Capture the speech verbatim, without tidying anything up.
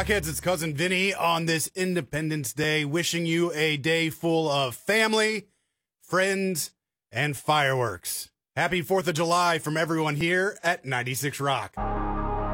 Rockheads? It's Cousin Vinny on this Independence Day, wishing you a day full of family, friends, and fireworks. Happy fourth of July from everyone here at ninety-six Rock.